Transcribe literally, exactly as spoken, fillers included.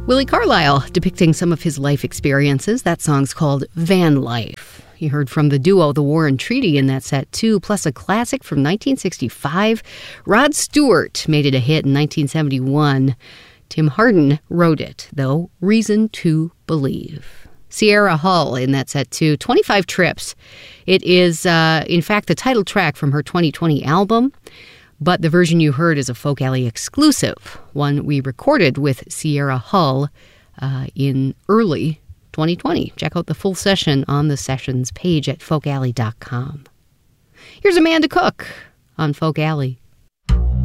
Willie Carlisle depicting some of his life experiences. That song's called Van Life. You heard from the duo The War and Treaty in that set too, plus a classic from nineteen sixty-five. Rod Stewart made it a hit in nineteen seventy-one. Tim Hardin wrote it, though, Reason to Believe. Sierra Hull in that set too, twenty-five Trips. It is, uh, in fact, the title track from her twenty twenty album. But the version you heard is a Folk Alley exclusive, one we recorded with Sierra Hull uh, in early twenty twenty. Check out the full session on the sessions page at folk alley dot com. Here's Amanda Cook on Folk Alley.